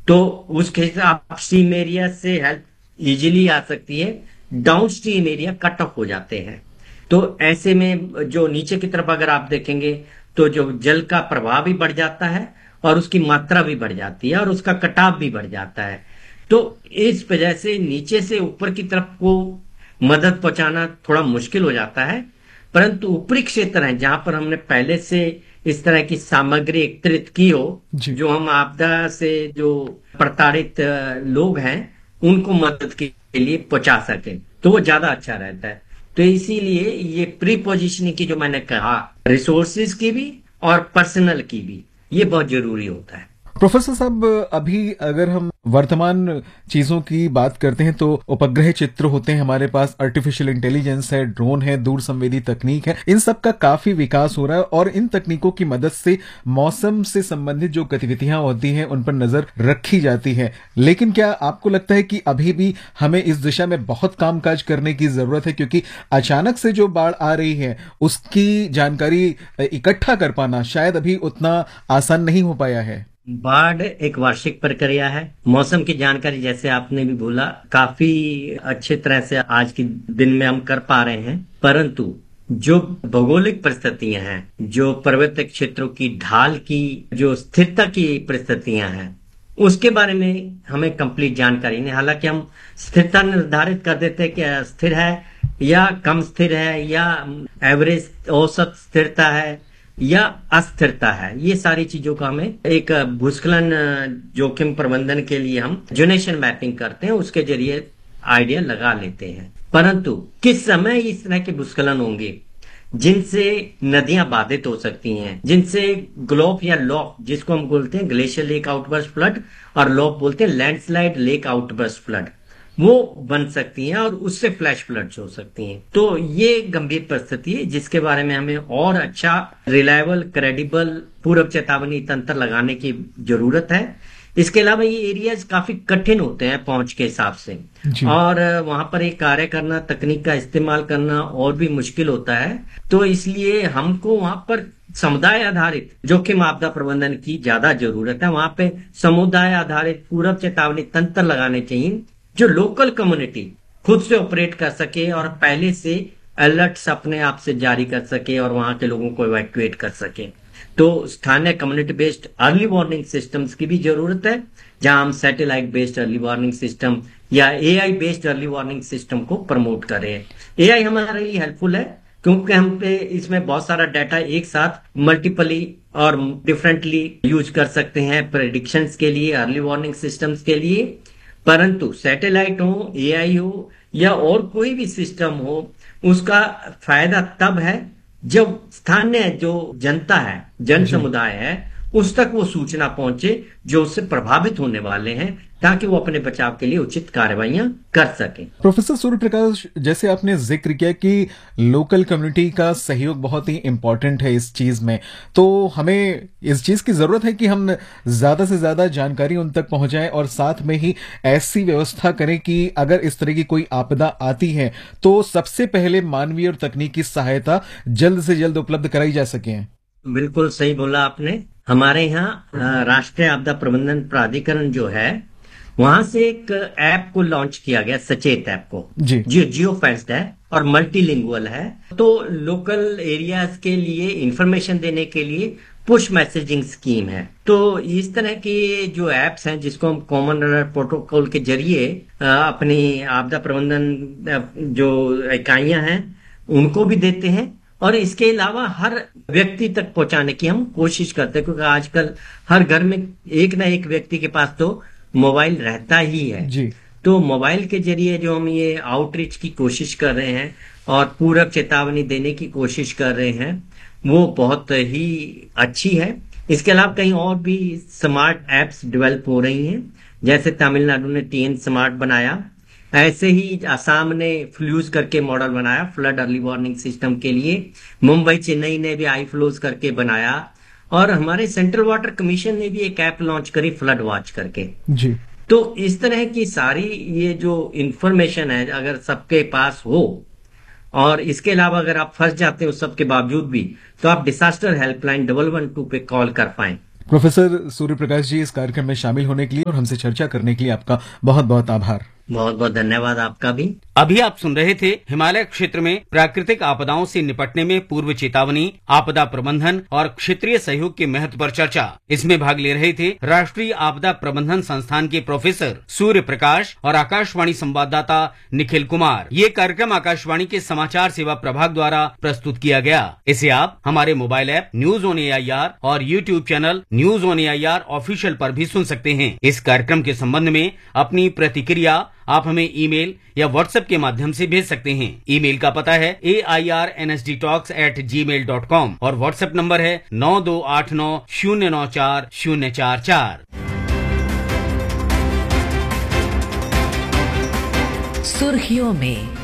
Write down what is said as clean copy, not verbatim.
तो उसके हिसाब अपस्ट्रीम एरिया से हेल्प इजीली आ सकती है, down stream area cut off हो जाते हैं। तो ऐसे में जो नीचे की तरफ अगर आप देखेंगे तो जो जल का प्रवाह भी बढ़ जाता है और उसकी मात्रा भी बढ़ जाती है और उसका कटाव भी बढ़ जाता है। तो इस वजह से नीचे से ऊपर की तरफ को मदद पहुंचाना थोड़ा मुश्किल हो जाता है। परंतु ऊपरी क्षेत्र है जहां पर हमने पहले से इस तरह की सामग्री एकत्रित की हो, जी। जो हम आपदा से जो प्रताड़ित लोग हैं उनको मदद के लिए पहुंचा सके, तो वो ज्यादा अच्छा रहता है। तो इसीलिए ये प्री पोजिशनिंग की जो मैंने कहा, रिसोर्सिस की भी और पर्सनल की भी, ये बहुत जरूरी होता है। प्रोफेसर साहब, अभी अगर हम वर्तमान चीजों की बात करते हैं तो उपग्रह चित्र होते हैं हमारे पास, आर्टिफिशियल इंटेलिजेंस है, ड्रोन है, दूर संवेदी तकनीक है, इन सब का काफी विकास हो रहा है और इन तकनीकों की मदद से मौसम से संबंधित जो गतिविधियां होती हैं उन पर नजर रखी जाती है। लेकिन क्या आपको लगता है कि अभी भी हमें इस दिशा में बहुत कामकाज करने की जरूरत है, क्योंकि अचानक से जो बाढ़ आ रही है उसकी जानकारी इकट्ठा कर पाना शायद अभी उतना आसान नहीं हो पाया है? बाढ़ एक वार्षिक प्रक्रिया है। मौसम की जानकारी जैसे आपने भी बोला, काफी अच्छे तरह से आज के दिन में हम कर पा रहे हैं। परंतु जो भौगोलिक परिस्थितियां हैं, जो पर्वतीय क्षेत्रों की ढाल की जो स्थिरता की परिस्थितियां हैं, उसके बारे में हमें कंप्लीट जानकारी नहीं। हालांकि हम स्थिरता निर्धारित कर देते हैं कि स्थिर है या कम स्थिर है या एवरेज औसत स्थिरता है या अस्थिरता है, ये सारी चीजों का हमें एक भूस्खलन जोखिम प्रबंधन के लिए हम जोनेशन मैपिंग करते हैं, उसके जरिए आइडिया लगा लेते हैं। परंतु किस समय इस तरह के भूस्खलन होंगे जिनसे नदियां बाधित हो सकती हैं, जिनसे ग्लोप या लॉप, जिसको हम बोलते हैं ग्लेशियर लेक आउटबर्स्ट फ्लड और लॉप बोलते हैं लैंडस्लाइड लेक आउटबर्स्ट फ्लड, वो बन सकती हैं और उससे फ्लैश फ्लड्स हो सकती हैं। तो ये गंभीर परिस्थिति है जिसके बारे में हमें और अच्छा रिलायबल क्रेडिबल पूर्व चेतावनी तंत्र लगाने की जरूरत है। इसके अलावा ये एरियाज काफी कठिन होते हैं पहुंच के हिसाब से, जी। और वहां पर एक कार्य करना, तकनीक का इस्तेमाल करना और भी मुश्किल होता है। तो इसलिए हमको वहां पर समुदाय आधारित जोखिम आपदा प्रबंधन की ज्यादा जरूरत है। वहां पे समुदाय आधारित पूर्व चेतावनी तंत्र लगाने चाहिए जो लोकल कम्युनिटी खुद से ऑपरेट कर सके और पहले से अलर्ट्स अपने आप से जारी कर सके और वहां के लोगों को इवैक्यूएट कर सके। तो स्थानीय community based early warning systems की भी जरूरत है, जहां हम satellite based early warning system या AI based early warning system को प्रमोट करें। एआई हमारे लिए हेल्पफुल है क्योंकि हम पे इसमें बहुत सारा डाटा एक साथ मल्टीपली और डिफरेंटली यूज कर सकते हैं प्रेडिक्शंस के लिए, अर्ली वार्निंग सिस्टम्स के लिए। परंतु सैटेलाइट हो, एआई हो या और कोई भी सिस्टम हो, उसका फायदा तब है जब स्थानीय जो जनता है, जन जी। समुदाय है, उस तक वो सूचना पहुंचे जो उससे प्रभावित होने वाले हैं, ताकि वो अपने बचाव के लिए उचित कार्रवाइयां कर सकें। प्रोफेसर सूर्य प्रकाश, जैसे आपने जिक्र किया कि लोकल कम्युनिटी का सहयोग बहुत ही इंपॉर्टेंट है इस चीज में, तो हमें इस चीज की जरूरत है कि हम ज्यादा से ज्यादा जानकारी उन तक पहुंचाएं और साथ में ही ऐसी व्यवस्था करें कि अगर इस तरह की कोई आपदा आती है तो सबसे पहले मानवीय और तकनीकी सहायता जल्द से जल्द उपलब्ध कराई जा सके। बिल्कुल सही बोला आपने। हमारे यहाँ राष्ट्रीय आपदा प्रबंधन प्राधिकरण जो है, वहां से एक ऐप को लॉन्च किया गया, सचेत ऐप को, जी। जो जियो फेंस्ड है और मल्टीलिंगुअल है। तो लोकल एरियाज के लिए इंफॉर्मेशन देने के लिए पुश मैसेजिंग स्कीम है। तो इस तरह के जो एप्स हैं जिसको हम कॉमन अलर्ट प्रोटोकॉल के जरिए अपनी आपदा प्रबंधन जो इकाइयां हैं उनको भी देते हैं, और इसके अलावा हर व्यक्ति तक पहुंचाने की हम कोशिश करते हैं, क्योंकि आजकल हर घर में एक ना एक व्यक्ति के पास तो मोबाइल रहता ही है। जी। तो मोबाइल के जरिए जो हम ये आउटरीच की कोशिश कर रहे हैं और पूरक चेतावनी देने की कोशिश कर रहे हैं, वो बहुत ही अच्छी है। इसके अलावा कहीं और भी स्मार्ट एप्स डेवलप हो रही हैं, जैसे तमिलनाडु ने टीएन स्मार्ट बनाया, ऐसे ही असम ने फ्लूज करके मॉडल बनाया फ्लड अर्ली वार्निंग सिस्टम के लिए। मुंबई चेन्नई ने भी आई फ्लोज करके बनाया, और हमारे सेंट्रल वाटर कमीशन ने भी एक ऐप लॉन्च करी फ्लड वॉच करके। जी। तो इस तरह की सारी ये जो इंफॉर्मेशन है अगर सबके पास हो, और इसके अलावा अगर आप फंस जाते हो सबके बावजूद भी, तो आप डिसास्टर हेल्पलाइन 112 पे कॉल कर पाएं। प्रोफेसर सूर्य प्रकाश जी, इस कार्यक्रम में शामिल होने के लिए और हमसे चर्चा करने के लिए आपका बहुत बहुत आभार। बहुत बहुत धन्यवाद आपका भी। अभी आप सुन रहे थे हिमालय क्षेत्र में प्राकृतिक आपदाओं से निपटने में पूर्व चेतावनी, आपदा प्रबंधन और क्षेत्रीय सहयोग के महत्व पर चर्चा। इसमें भाग ले रहे थे राष्ट्रीय आपदा प्रबंधन संस्थान के प्रोफेसर सूर्य प्रकाश और आकाशवाणी संवाददाता निखिल कुमार। ये कार्यक्रम आकाशवाणी के समाचार सेवा प्रभाग द्वारा प्रस्तुत किया गया। इसे आप हमारे mobile app news on AIR और YouTube channel news on AIR official पर भी सुन सकते हैं। इस कार्यक्रम के संबंध में अपनी प्रतिक्रिया आप हमें ईमेल या व्हाट्सएप के माध्यम से भेज सकते हैं। ईमेल का पता है airnsdtalks@gmail.com और व्हाट्सएप नंबर है 9289094044। सुर्खियों में